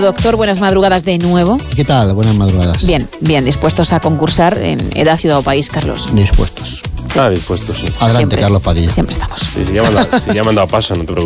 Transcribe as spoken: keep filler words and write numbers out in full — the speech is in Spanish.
Doctor, buenas madrugadas de nuevo. ¿Qué tal? Buenas madrugadas. Bien, bien, dispuestos a concursar en Edad, Ciudad o País, Carlos. Dispuestos. Ah, dispuestos, sí. Adelante, Siempre, Carlos Padilla. Siempre estamos. Sí, si ya me han dado- si ya me han dado paso, no te preocupes.